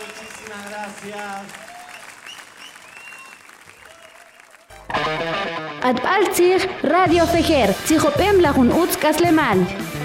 Muchísimas gracias. Atbaltzir Radio Fejer, Tzihopem Lagun Utz Kasleman.